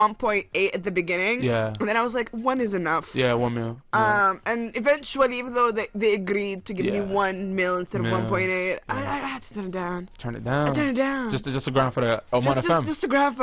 1.8 at the beginning. Yeah. And then I was like, 1 is enough. Yeah, 1 mil. Yeah. And eventually, even though they agreed to give me Yeah. 1 mil instead of Mil. 1.8, I had to turn it down. Turn it down. I turned it down. Just to grind for the Oman FM. Just to grab